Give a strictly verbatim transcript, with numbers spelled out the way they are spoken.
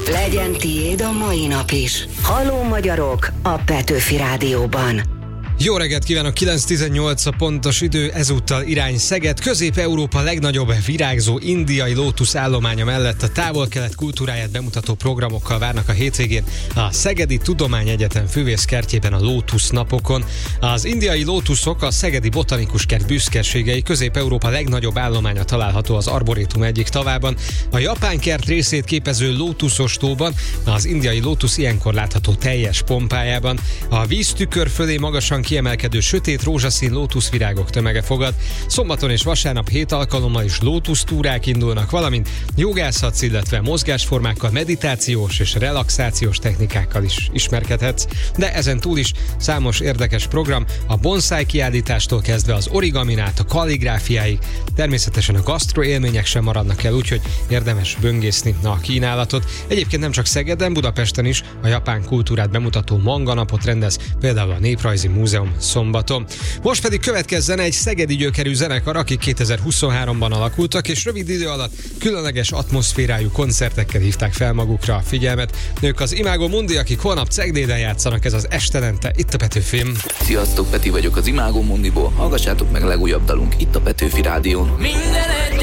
Legyen tiéd a mai nap is. Halló magyarok a Petőfi Rádióban. Jó reggelt kívánok, kilenc tizennyolc a pontos idő, ezúttal irány Szeged. Közép-Európa legnagyobb virágzó indiai lótusz állománya mellett a távol-kelet kultúráját bemutató programokkal várnak a hétvégén a Szegedi Tudományegyetem Fűvészkertjében a Lótusz napokon. Az indiai lótuszok a Szegedi Botanikus Kert büszkeségei. Közép-Európa legnagyobb állománya található az Arborétum egyik tavában. A japán kert részét képező lótuszos tóban az indiai lótusz ilyenkor látható teljes pompájában. A víztükör fölé magasan kiemelkedő sötét rózsaszín lótuszvirágok tömege fogad. Szombaton és vasárnap hét alkalommal is lótusztúrák indulnak, valamint jogászatsz, illetve mozgásformákkal, meditációs és relaxációs technikákkal is ismerkedhetsz. De ezen túl is számos érdekes program, a bonszáj kiállítástól kezdve az origamin át a kalligráfiáig. Természetesen a gasztro élmények sem maradnak el, úgyhogy érdemes böngészni a kínálatot. Egyébként nem csak Szegeden, Budapesten is a japán kultúrát bemutató manga napot rendez, például a Néprajzi Múzeum szombaton. Most pedig következzen egy szegedi gyökerű zenekar, akik kétezer-huszonháromban alakultak, és rövid idő alatt különleges atmoszférájú koncertekkel hívták fel magukra a figyelmet. Ők az Imago Mundi, akik holnap Cegléden játszanak, ez az Estelente, itt a Petőfim. Sziasztok, Peti vagyok az Imago Mundiból, hallgassátok meg a legújabb dalunk itt a Petőfi Rádión. Minden egy